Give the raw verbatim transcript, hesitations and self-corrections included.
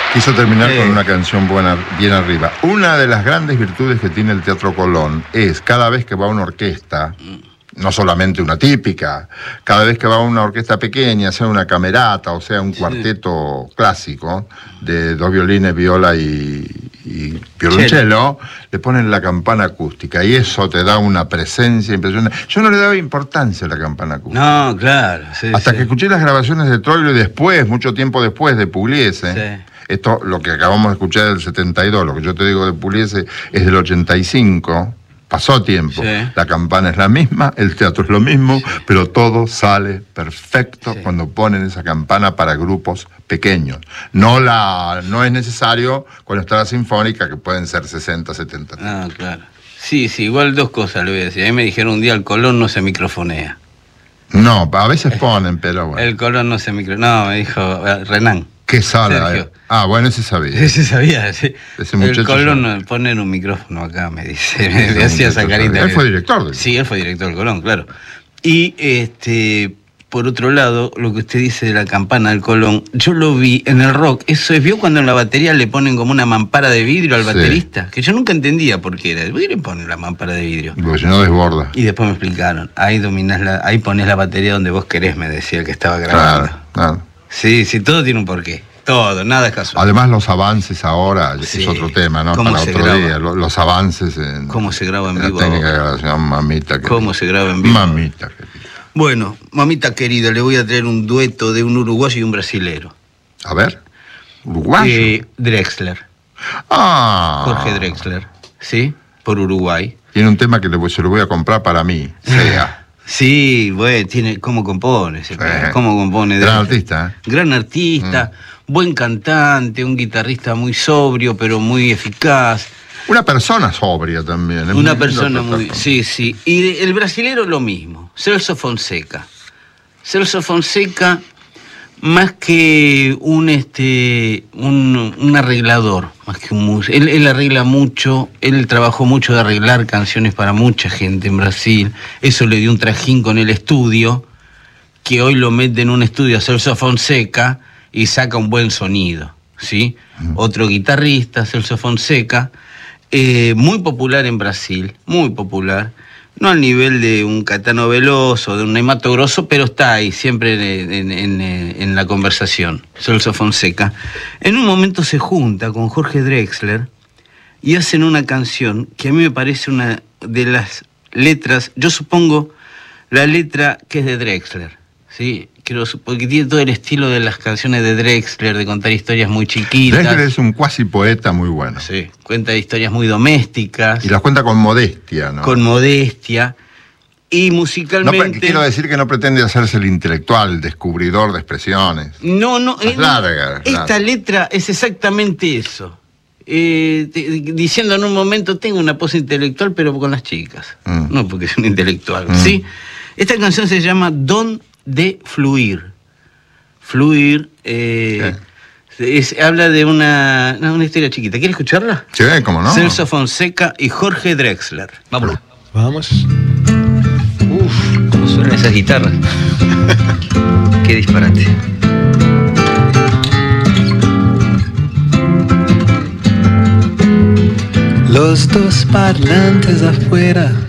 Quiso terminar Eh. con una canción buena, bien arriba. Una de las grandes virtudes que tiene el Teatro Colón es cada vez que va una orquesta, no solamente una típica, cada vez que va una orquesta pequeña, sea una camerata o sea un cuarteto clásico de dos violines, viola y, y violonchelo, le ponen la campana acústica y eso te da una presencia impresionante. Yo no le daba importancia a la campana acústica. No, claro. Sí, Hasta sí. que escuché las grabaciones de Troilo y después, mucho tiempo después de Pugliese. Sí. Esto, lo que acabamos de escuchar del setenta y dos, lo que yo te digo de Pugliese es del ochenta y cinco. Pasó tiempo. Sí. La campana es la misma, el teatro es lo mismo, sí, pero todo sale perfecto sí. cuando ponen esa campana para grupos pequeños. No, la, no es necesario cuando está la sinfónica, que pueden ser sesenta, setenta. Ah, claro. Sí, sí, igual dos cosas le voy a decir. A mí me dijeron un día el Colón no se microfonea. No, a veces ponen, pero bueno. El Colón no se microfonea. No, me dijo eh, Renan. ¿Qué sala? Eh? Ah, bueno, ese sabía. Ese sabía, sí. Ese muchacho el Colón sabe. Poner un micrófono acá, me dice. Me, me hacía esa carita. Él fue director del... Sí, él fue director del Colón, claro. Y, este, por otro lado, lo que usted dice de la campana del Colón, yo lo vi en el rock. Eso es, ¿vio cuando en la batería le ponen como una mampara de vidrio al baterista? Sí. Que yo nunca entendía por qué era. ¿Por qué le ponen la mampara de vidrio? Porque si no desborda. Y después me explicaron. Ahí dominás la, ahí pones la batería donde vos querés, me decía el que estaba grabando. Claro, claro. Sí, sí, todo tiene un porqué. Todo, nada es casual. Además, los avances ahora sí. es otro tema, ¿no? ¿Cómo Para se otro graba? día. Los, los avances en. ¿Cómo se graba en la vivo? La técnica de grabación, mamita. ¿Cómo se graba en vivo? Mamita querida. Bueno, mamita querida, le voy a traer un dueto de un uruguayo y un brasilero. A ver. ¿Uruguayo? Eh, Drexler. Ah. Jorge Drexler, ¿sí? Por Uruguay. Tiene un tema que le, se lo voy a comprar para mí. Sea. Sí, bueno, tiene cómo compone ese sí. cómo compone. Gran artista, ¿eh? Gran artista, mm. buen cantante, un guitarrista muy sobrio, pero muy eficaz. Una persona sobria también. Una persona muy... Sí, sí. Y de, el brasilero lo mismo, Celso Fonseca. Celso Fonseca, más que un este un, un arreglador, más que un músico. Él, él arregla mucho, él trabajó mucho de arreglar canciones para mucha gente en Brasil. Eso le dio un trajín con el estudio, que hoy lo mete en un estudio a Celso Fonseca y saca un buen sonido, ¿sí? Mm. Otro guitarrista, Celso Fonseca, eh, muy popular en Brasil, muy popular. No al nivel de un Caetano Veloso, de un Ney Matogrosso, pero está ahí, siempre en, en, en, en la conversación, Celso Fonseca. En un momento se junta con Jorge Drexler y hacen una canción que a mí me parece una de las letras, yo supongo la letra que es de Drexler, ¿sí? Creo, porque tiene todo el estilo de las canciones de Drexler, de contar historias muy chiquitas. Drexler es un cuasi poeta muy bueno. Sí, cuenta historias muy domésticas. Y las cuenta con modestia, ¿no? Con modestia. Y musicalmente... No, quiero decir que no pretende hacerse el intelectual, el descubridor de expresiones. No, no. Es eh, larga. Esta larga. letra es exactamente eso. Eh, te, diciendo en un momento, tengo una pose intelectual, pero con las chicas. Mm. No porque es un intelectual, mm. ¿sí? Esta canción se llama Don de Fluir. Fluir... Eh, es, habla de una, una historia chiquita. ¿Quieres escucharla? Sí, cómo no. Celso Fonseca y Jorge Drexler. Vámonos. Vamos. Uf, cómo suenan esas guitarras. Qué disparate. Los dos parlantes afuera